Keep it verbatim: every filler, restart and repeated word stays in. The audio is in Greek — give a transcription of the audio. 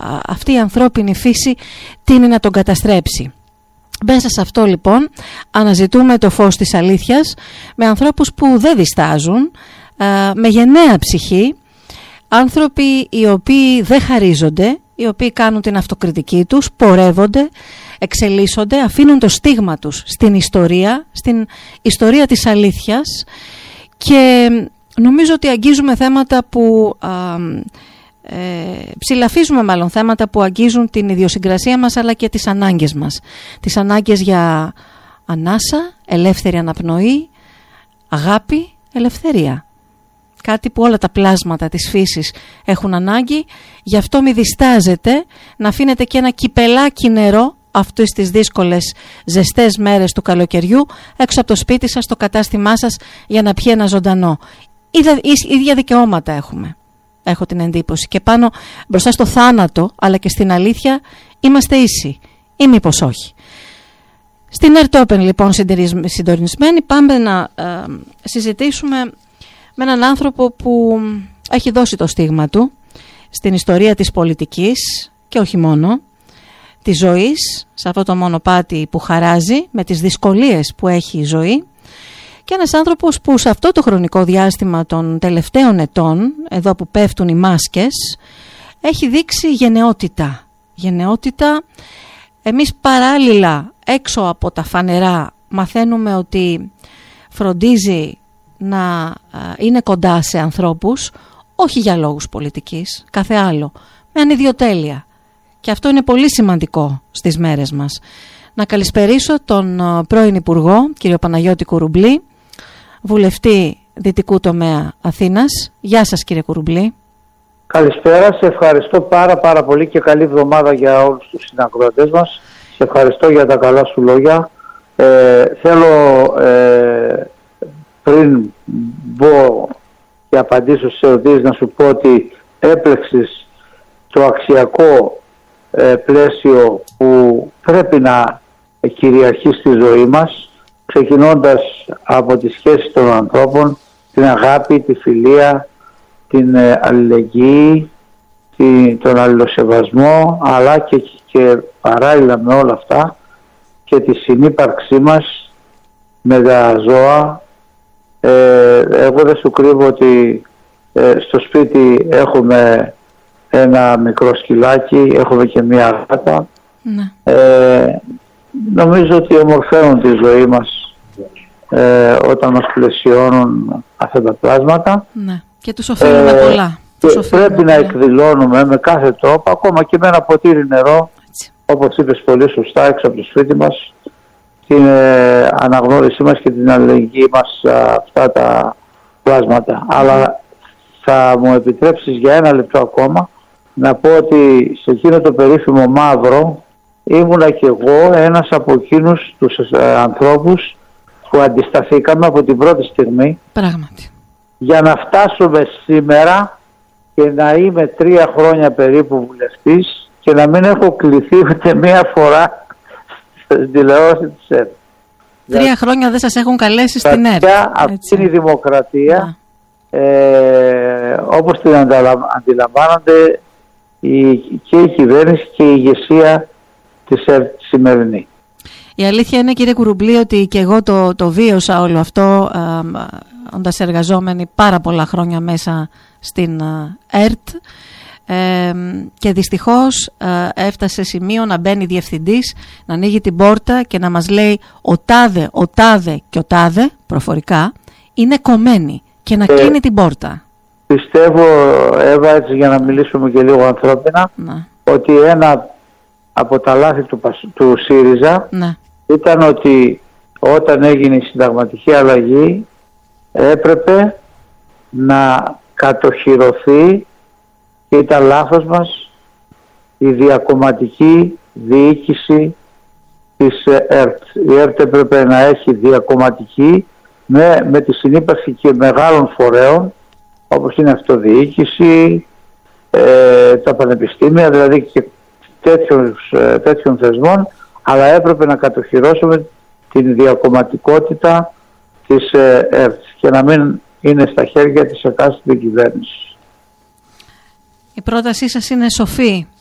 αυτή η ανθρώπινη φύση τείνει να τον καταστρέψει. Μέσα σε αυτό λοιπόν αναζητούμε το φως της αλήθειας με ανθρώπους που δεν διστάζουν, με γενναία ψυχή, άνθρωποι οι οποίοι δεν χαρίζονται, οι οποίοι κάνουν την αυτοκριτική τους, πορεύονται, εξελίσσονται, αφήνουν το στίγμα τους στην ιστορία, στην ιστορία της αλήθειας, και νομίζω ότι αγγίζουμε θέματα που α, ε, ψηλαφίζουμε μάλλον θέματα που αγγίζουν την ιδιοσυγκρασία μας, αλλά και τις ανάγκες μας, τις ανάγκες για ανάσα, ελεύθερη αναπνοή, αγάπη, ελευθερία. Κάτι που όλα τα πλάσματα της φύσης έχουν ανάγκη. Γι' αυτό μη διστάζετε να αφήνετε και ένα κυπελάκι νερό αυτές τις δύσκολες ζεστές μέρες του καλοκαιριού έξω από το σπίτι σας, στο κατάστημά σας, για να πιει ένα ζωντανό. Ίδια, ίδια δικαιώματα έχουμε, έχω την εντύπωση, και πάνω μπροστά στο θάνατο αλλά και στην αλήθεια είμαστε ίσοι, ή μήπως όχι. Στην Earth Open λοιπόν συντονισμένοι πάμε να ε, συζητήσουμε με έναν άνθρωπο που έχει δώσει το στίγμα του στην ιστορία της πολιτικής και όχι μόνο, της ζωής, σε αυτό το μονοπάτι που χαράζει με τις δυσκολίες που έχει η ζωή, και ένας άνθρωπος που σε αυτό το χρονικό διάστημα των τελευταίων ετών, εδώ που πέφτουν οι μάσκες, έχει δείξει γενναιότητα. Γενναιότητα. Εμείς παράλληλα έξω από τα φανερά μαθαίνουμε ότι φροντίζει να είναι κοντά σε ανθρώπους, όχι για λόγους πολιτικής, κάθε άλλο, με ανιδιοτέλεια. Και αυτό είναι πολύ σημαντικό στις μέρες μας. Να καλησπερίσω τον πρώην Υπουργό, κύριο Παναγιώτη Κουρουμπλή, βουλευτή Δυτικού Τομέα Αθήνας. Γεια σας κύριε Κουρουμπλή. Καλησπέρα, σε ευχαριστώ πάρα πάρα πολύ και καλή εβδομάδα για όλους τους συνακροατές μας. Σε ευχαριστώ για τα καλά σου λόγια. Ε, θέλω ε, πριν μπω και απαντήσω στις ερωτήσεις να σου πω ότι έπλεξες το αξιακό ε, πλαίσιο που πρέπει να κυριαρχεί στη ζωή μας, ξεκινώντας από τις σχέσεις των ανθρώπων, την αγάπη, τη φιλία, την ε, αλληλεγγύη, την, τον αλληλοσεβασμό, αλλά και, και παράλληλα με όλα αυτά και τη συνύπαρξή μας με τα ζώα. Ε, εγώ δεν σου κρύβω ότι ε, στο σπίτι έχουμε ένα μικρό σκυλάκι, έχουμε και μία γάτα. Ναι. Ε, νομίζω ότι ομορφαίνουν τη ζωή μας ε, όταν μας πλαισιώνουν αυτά τα πλάσματα. Ναι. Και τους οφείλουμε ε, πολλά. Τους οφείλουμε πρέπει πολλά. Να εκδηλώνουμε με κάθε τρόπο, ακόμα και με ένα ποτήρι νερό, έτσι, όπως είπες πολύ σωστά, έξω από το σπίτι μας, την ε, αναγνώρισή μας και την αλληλεγγύη μας σε αυτά τα πλάσματα. Mm. Αλλά θα μου επιτρέψεις για ένα λεπτό ακόμα να πω ότι σε εκείνο το περίφημο μαύρο ήμουνα και εγώ ένας από εκείνους τους ε, ανθρώπους που αντισταθήκαμε από την πρώτη στιγμή. Πράγματι. Για να φτάσουμε σήμερα και να είμαι τρία χρόνια περίπου βουλευτής και να μην έχω κληθεί ούτε μία φορά στην τηλεόραση της ΕΡΤ. Τρία δηλαδή, χρόνια δεν σας έχουν καλέσει στην ΕΡΤ. Αυτή είναι η δημοκρατία ε, όπως την αντιλαμβάνονται η, και η κυβέρνηση και η ηγεσία της ΕΡΤ σημερινή. Η αλήθεια είναι κύριε Κουρουμπλή ότι και εγώ το, το βίωσα όλο αυτό όντας εργαζόμενοι πάρα πολλά χρόνια μέσα στην ΕΡΤ ε, και δυστυχώς ε, έφτασε σημείο να μπαίνει διευθυντής, να ανοίγει την πόρτα και να μας λέει ο τάδε, ο τάδε και ο τάδε προφορικά είναι κομμένοι και να ε, κλείνει την πόρτα. Πιστεύω Εύα, έτσι για να μιλήσουμε και λίγο ανθρώπινα, να. ότι ένα από τα λάθη του, του ΣΥΡΙΖΑ να. ήταν ότι όταν έγινε η συνταγματική αλλαγή έπρεπε να κατοχυρωθεί, και ήταν λάθος μας, η διακομματική διοίκηση της ΕΡΤ. Η ΕΡΤ έπρεπε να έχει διακομματική με, με τη συνύπαρξη και μεγάλων φορέων όπως είναι αυτοδιοίκηση, ε, τα πανεπιστήμια, δηλαδή και τέτοιων, ε, τέτοιων θεσμών, αλλά έπρεπε να κατοχυρώσουμε την διακομματικότητα της ε, ΕΡΤ και να μην είναι στα χέρια της εκάστοτε κυβέρνησης. Η πρότασή σας είναι σοφή